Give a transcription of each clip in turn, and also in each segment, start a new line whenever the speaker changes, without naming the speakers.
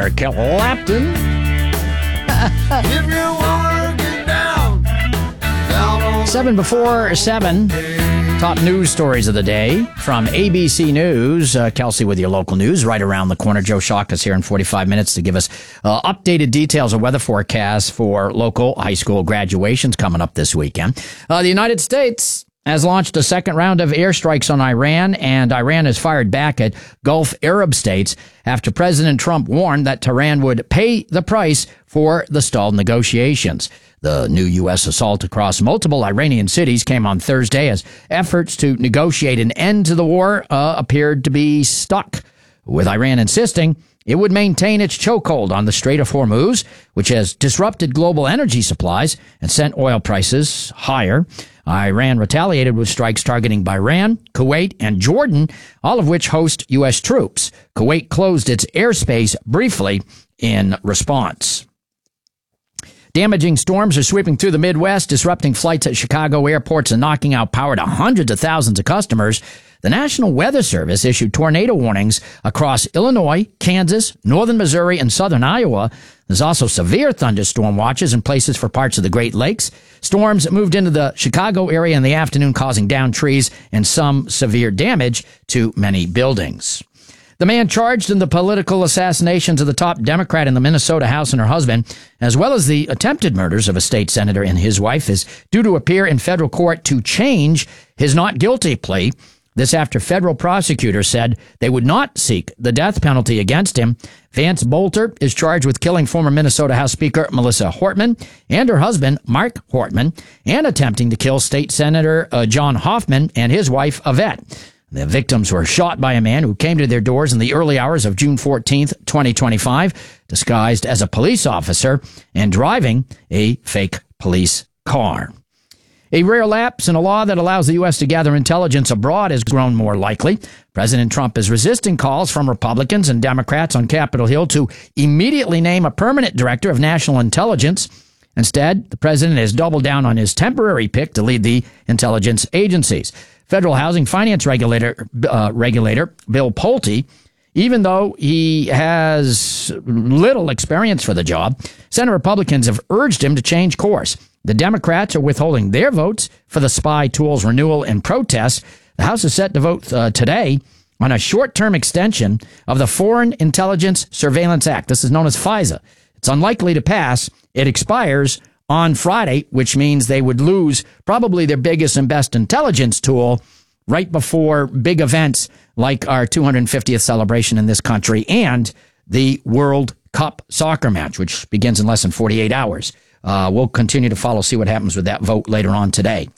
Eric Clapton.
If you wanna get down on
7 before 7. Top news stories of the day from ABC News. Kelsey with your local news right around the corner. Joe Shock is here in 45 minutes to give us updated details of weather forecasts for local high school graduations coming up this weekend. The United States has launched a second round of airstrikes on Iran, and Iran has fired back at Gulf Arab states after President Trump warned that Tehran would pay the price for the stalled negotiations. The new U.S. assault across multiple Iranian cities came on Thursday as efforts to negotiate an end to the war appeared to be stuck, with Iran insisting it would maintain its chokehold on the Strait of Hormuz, which has disrupted global energy supplies and sent oil prices higher. Iran retaliated with strikes targeting Bahrain, Kuwait, and Jordan, all of which host U.S. troops. Kuwait closed its airspace briefly in response. Damaging storms are sweeping through the Midwest, disrupting flights at Chicago airports and knocking out power to hundreds of thousands of customers. The National Weather Service issued tornado warnings across Illinois, Kansas, northern Missouri, and southern Iowa. There's also severe thunderstorm watches in places for parts of the Great Lakes. Storms moved into the Chicago area in the afternoon, causing downed trees and some severe damage to many buildings. The man charged in the political assassinations of the top Democrat in the Minnesota House and her husband, as well as the attempted murders of a state senator and his wife, is due to appear in federal court to change his not guilty plea. This after federal prosecutors said they would not seek the death penalty against him. Vance Bolter is charged with killing former Minnesota House Speaker Melissa Hortman and her husband, Mark Hortman, and attempting to kill State Senator John Hoffman and his wife, Yvette. The victims were shot by a man who came to their doors in the early hours of June 14th, 2025, disguised as a police officer and driving a fake police car. A rare lapse in a law that allows the U.S. to gather intelligence abroad has grown more likely. President Trump is resisting calls from Republicans and Democrats on Capitol Hill to immediately name a permanent director of national intelligence. Instead, the president has doubled down on his temporary pick to lead the intelligence agencies. Federal Housing Finance Regulator Bill Pulte, even though he has little experience for the job, Senate Republicans have urged him to change course. The Democrats are withholding their votes for the spy tools renewal in protest. The House is set to vote today on a short-term extension of the Foreign Intelligence Surveillance Act. This is known as FISA. It's unlikely to pass. It expires on Friday, which means they would lose probably their biggest and best intelligence tool right before big events like our 250th celebration in this country and the World Cup soccer match, which begins in less than 48 hours. We'll continue to follow, see what happens with that vote later on today.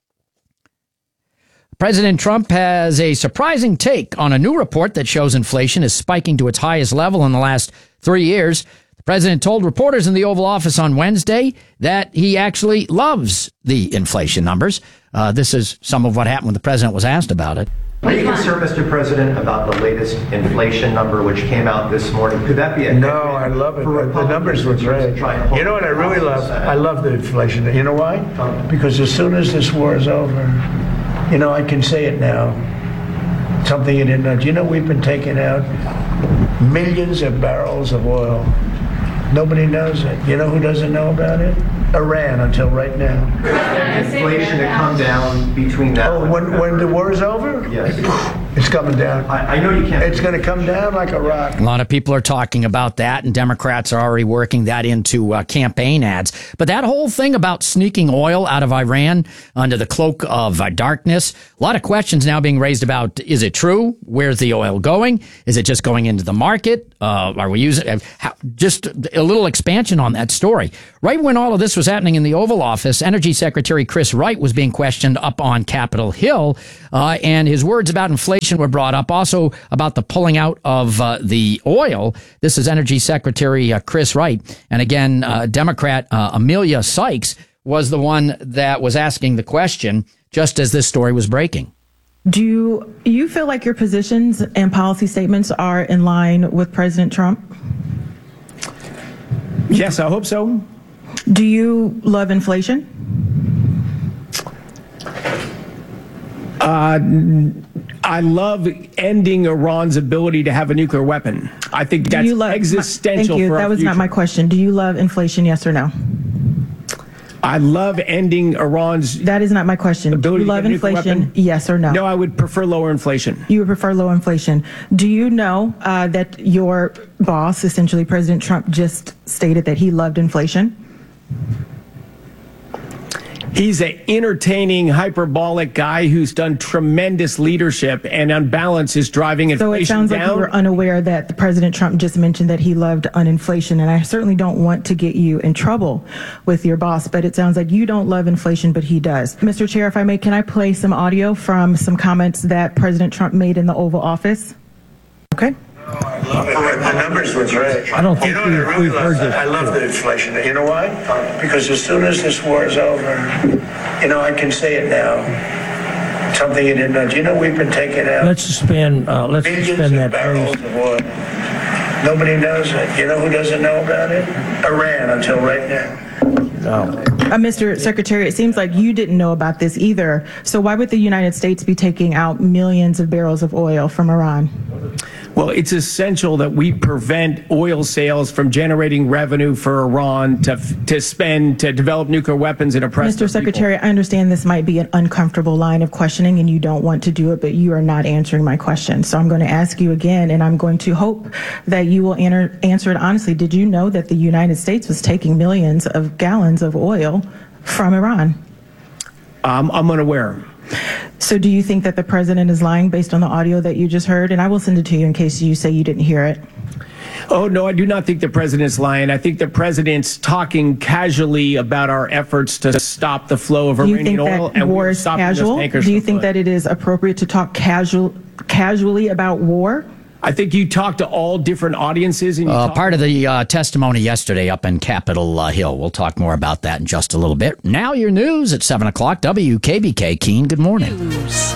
President Trump has a surprising take on a new report that shows inflation is spiking to its highest level in the last 3 years. The president told reporters in the Oval Office on Wednesday that he actually loves the inflation numbers. This is some of what happened when the president was asked about it.
Are you concerned, Mr. President, about the latest inflation number which came out this morning? Could that be a
No, I love it. The numbers were great. You know what I really love? I love the inflation. You know why? Because as soon as this war is over, you know, I can say it now. Something you didn't know. Do you know we've been taking out millions of barrels of oil? Nobody knows it. You know who doesn't know about it? Iran, until right now.
Inflation to come down between now and
when the war is over?
Yes.
It's coming down.
I know you can't.
It's going to come down like a rock.
A lot of people are talking about that, and Democrats are already working that into campaign ads. But that whole thing about sneaking oil out of Iran under the cloak of darkness, a lot of questions now being raised about, is it true? Where's the oil going? Is it just going into the market? Are we using just a little expansion on that story? Right when all of this was happening in the Oval Office, Energy Secretary Chris Wright was being questioned up on Capitol Hill, and his words about inflation were brought up, also about the pulling out of the oil. This is Energy Secretary Chris Wright. And again, Democrat Amelia Sykes was the one that was asking the question just as this story was breaking.
Do you feel like your positions and policy statements are in line with President Trump?
Yes, I hope so.
Do you love inflation?
I love ending Iran's ability to have a nuclear weapon. I think that's existential
thank you.
for our
That was
future.
not my question. Do you love inflation, yes or no?
I love ending Iran's.
That is not my question. Do you love inflation, yes or no?
No, I would prefer lower inflation.
You would prefer low inflation. Do you know that your boss, essentially President Trump, just stated that he loved inflation?
He's an entertaining, hyperbolic guy who's done tremendous leadership and on balance is driving inflation down.
So it sounds like you were unaware that the President Trump just mentioned that he loved inflation, and I certainly don't want to get you in trouble with your boss, but it sounds like you don't love inflation, but he does. Mr. Chair, if I may, can I play some audio from some comments that President Trump made in the Oval Office? Okay.
The numbers were great.
I don't think we've heard this.
I love the inflation. You know why? Because as soon as this war is over, I can say it now. Something you didn't know. Do you know we've been taking out
Let's suspend
millions
that
of barrels
phrase.
of oil? Nobody knows it. You know who doesn't know about it? Iran until right now.
Mr. Secretary, it seems like you didn't know about this either. So why would the United States be taking out millions of barrels of oil from Iran?
Well, it's essential that we prevent oil sales from generating revenue for Iran to spend to develop nuclear weapons and oppress
Mr. Secretary, I understand this might be an uncomfortable line of questioning and you don't want to do it, but you are not answering my question. So I'm going to ask you again, and I'm going to hope that you will answer it honestly. Did you know that the United States was taking millions of gallons of oil from Iran?
I'm unaware.
So do you think that the president is lying based on the audio that you just heard? And I will send it to you in case you say you didn't hear it.
Oh, no, I do not think the president's lying. I think the president's talking casually about our efforts to stop the flow of Iranian oil.
Do you think that war is casual? Do you think that it is appropriate to talk casually about war?
I think you talk to all different audiences. And
part of the testimony yesterday up in Capitol Hill. We'll talk more about that in just a little bit. Now your news at 7 o'clock. WKBK. Keene, good morning.
News.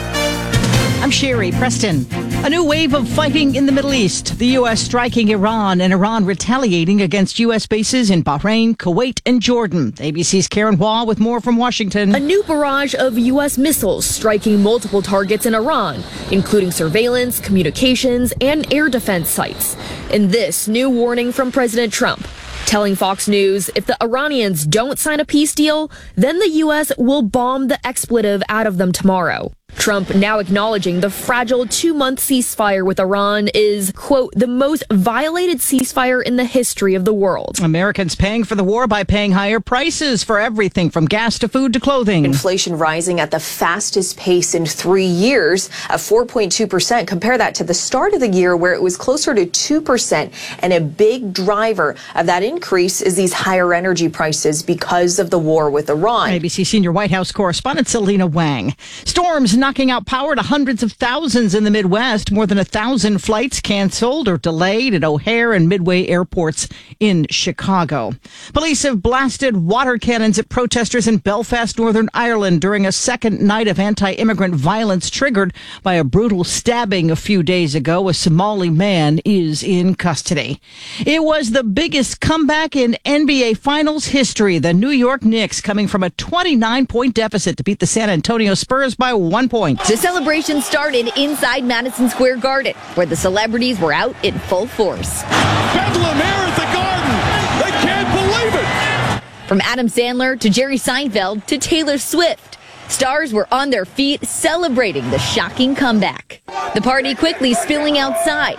I'm Sherry Preston. A new wave of fighting in the Middle East. The U.S. striking Iran and Iran retaliating against U.S. bases in Bahrain, Kuwait, and Jordan. ABC's Karen Wall with more from Washington.
A new barrage of U.S. missiles striking multiple targets in Iran, including surveillance, communications, and air defense sites. And this new warning from President Trump, telling Fox News if the Iranians don't sign a peace deal, then the U.S. will bomb the expletive out of them tomorrow. Trump now acknowledging the fragile 2-month ceasefire with Iran is, quote, the most violated ceasefire in the history of the world.
Americans paying for the war by paying higher prices for everything from gas to food to clothing.
Inflation rising at the fastest pace in 3 years, at 4.2%. Compare that to the start of the year where it was closer to 2%. And a big driver of that increase is these higher energy prices because of the war with Iran.
ABC senior White House correspondent Selena Wang. Storms knocking out power to hundreds of thousands in the Midwest. More than 1,000 flights canceled or delayed at O'Hare and Midway airports in Chicago. Police have blasted water cannons at protesters in Belfast, Northern Ireland during a second night of anti-immigrant violence triggered by a brutal stabbing a few days ago. A Somali man is in custody. It was the biggest comeback in NBA Finals history. The New York Knicks coming from a 29-point deficit to beat the San Antonio Spurs by 1 point.
The celebration started inside Madison Square Garden, where the celebrities were out in full force.
Bedlam here at the Garden. They can't believe it.
From Adam Sandler to Jerry Seinfeld to Taylor Swift, stars were on their feet celebrating the shocking comeback. The party quickly spilling outside.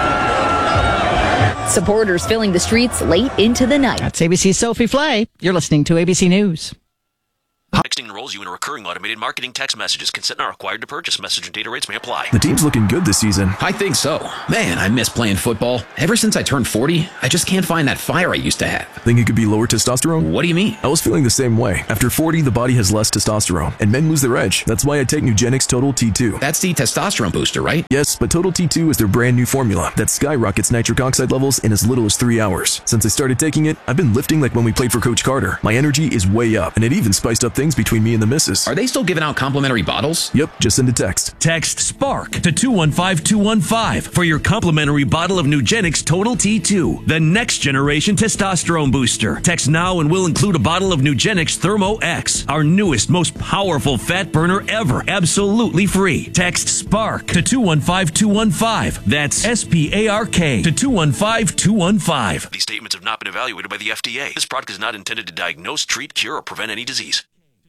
Supporters filling the streets late into the night.
That's ABC's Sophie Flay. You're listening to ABC News.
Texting enrolls you in a recurring automated marketing text messages. Consent not required to purchase. Message and data rates may apply.
The team's looking good this season.
I think so. Man, I miss playing football. Ever since I turned 40, I just can't find that fire I used to have.
Think it could be lower testosterone?
What do you mean?
I was feeling the same way. After 40, the body has less testosterone, and men lose their edge. That's why I take Nugenix Total T2.
That's the testosterone booster, right?
Yes, but Total T2 is their brand new formula that skyrockets nitric oxide levels in as little as 3 hours. Since I started taking it, I've been lifting like when we played for Coach Carter. My energy is way up, and it even spiced up things things between me and the missus.
Are they still giving out complimentary bottles?
Yep, just send a text.
Text SPARK to 215-215 for your complimentary bottle of Nugenix Total T2, the next generation testosterone booster. Text now and we'll include a bottle of Nugenix Thermo X, our newest, most powerful fat burner ever, absolutely free. Text SPARK to 215-215. That's SPARK to 215-215.
These statements have not been evaluated by the FDA. This product is not intended to diagnose, treat, cure, or prevent any disease.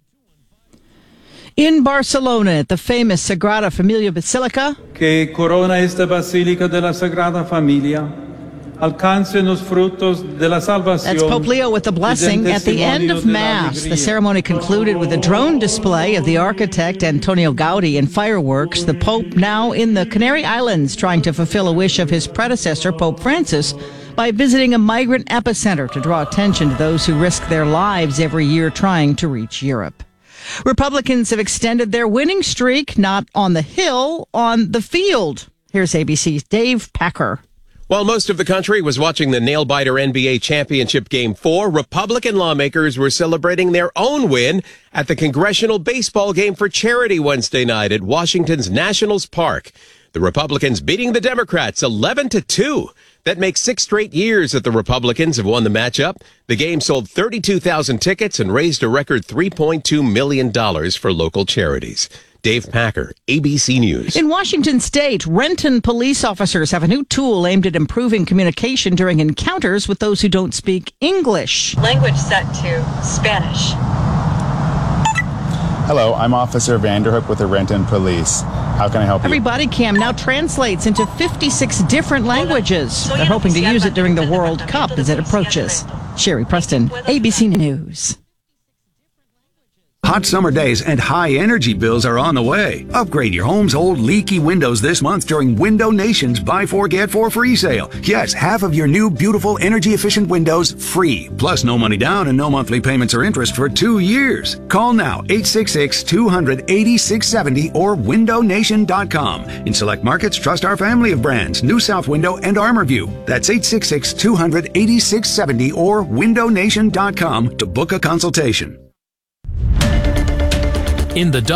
In Barcelona, at the famous Sagrada Familia Basilica,
Que corona esta basílica de la Sagrada Familia. Alcancen los frutos de la salvación.
That's Pope Leo with the blessing. At the end of Mass, the ceremony concluded with a drone display of the architect Antonio Gaudi and fireworks. The Pope now in the Canary Islands trying to fulfill a wish of his predecessor, Pope Francis, by visiting a migrant epicenter to draw attention to those who risk their lives every year trying to reach Europe. Republicans have extended their winning streak, not on the Hill, on the field. Here's ABC's Dave Packer.
While most of the country was watching the nail-biter NBA championship Game 4, Republican lawmakers were celebrating their own win at the Congressional Baseball Game for Charity Wednesday night at Washington's Nationals Park. The Republicans beating the Democrats 11-2. That makes 6 straight years that the Republicans have won the matchup. The game sold 32,000 tickets and raised a record $3.2 million for local charities. Dave Packer, ABC News.
In Washington State, Renton police officers have a new tool aimed at improving communication during encounters with those who don't speak English.
Language set to Spanish.
Hello, I'm Officer Vanderhook with the Renton Police. How can I help you?
Every body cam now translates into 56 different languages. They're hoping to use it during the World Cup as it approaches. Sherry Preston, ABC News.
Hot summer days and high energy bills are on the way. Upgrade your home's old leaky windows this month during Window Nation's Buy 4 Get 4 free sale. Yes, half of your new beautiful energy efficient windows free. Plus no money down and no monthly payments or interest for 2 years. Call now 866-200-8670 or windownation.com. In select markets, trust our family of brands, New South Window and ArmorView. That's 866-200-8670 or windownation.com to book a consultation.
In the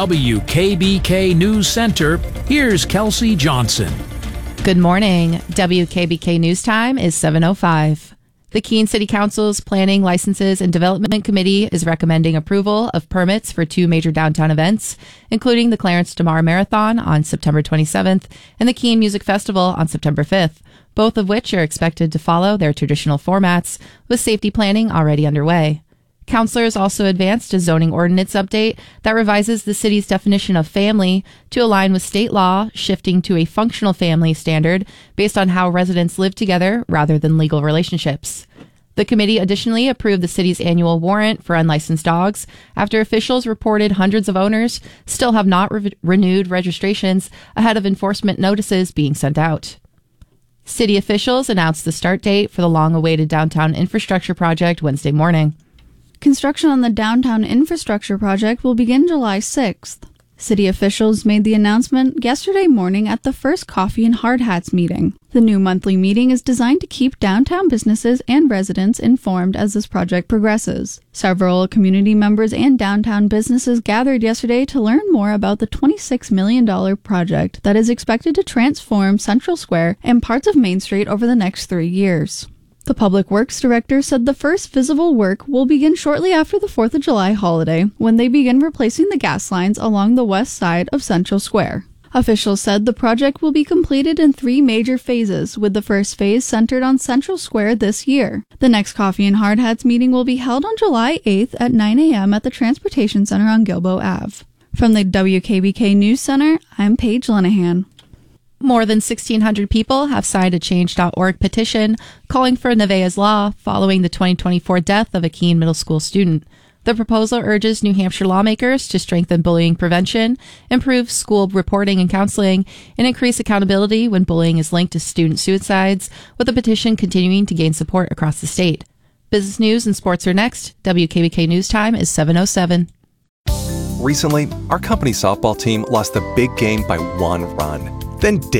WKBK News Center, here's Kelsey Johnson.
Good morning. WKBK News Time is 7:05. The Keene City Council's Planning, Licenses, and Development Committee is recommending approval of permits for 2 major downtown events, including the Clarence DeMar Marathon on September 27th and the Keene Music Festival on September 5th, both of which are expected to follow their traditional formats, with safety planning already underway. Councilors also advanced a zoning ordinance update that revises the city's definition of family to align with state law, shifting to a functional family standard based on how residents live together rather than legal relationships. The committee additionally approved the city's annual warrant for unlicensed dogs after officials reported hundreds of owners still have not renewed registrations ahead of enforcement notices being sent out. City officials announced the start date for the long-awaited downtown infrastructure project Wednesday morning.
Construction on the downtown infrastructure project will begin July 6th. City officials made the announcement yesterday morning at the first Coffee and Hard Hats meeting. The new monthly meeting is designed to keep downtown businesses and residents informed as this project progresses. Several community members and downtown businesses gathered yesterday to learn more about the $26 million project that is expected to transform Central Square and parts of Main Street over the next 3 years. The Public Works Director said the first visible work will begin shortly after the 4th of July holiday, when they begin replacing the gas lines along the west side of Central Square. Officials said the project will be completed in 3 major phases, with the first phase centered on Central Square this year. The next Coffee and Hard Hats meeting will be held on July 8th at 9 a.m. at the Transportation Center on Gilboa Ave. From the WKBK News Center, I'm Paige Linehan.
More than 1,600 people have signed a Change.org petition calling for Nevaeh's law following the 2024 death of a Keene middle school student. The proposal urges New Hampshire lawmakers to strengthen bullying prevention, improve school reporting and counseling, and increase accountability when bullying is linked to student suicides, with the petition continuing to gain support across the state. Business news and sports are next. WKBK News Time is 7:07.
Recently, our company softball team lost the big game by 1 run. Then